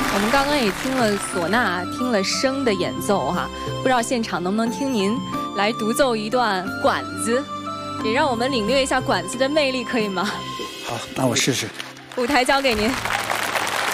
我们刚刚也听了唢呐，听了笙的演奏哈，不知道现场能不能听您来独奏一段管子，也让我们领略一下管子的魅力，可以吗？ 好，那我试试。 舞台交给您。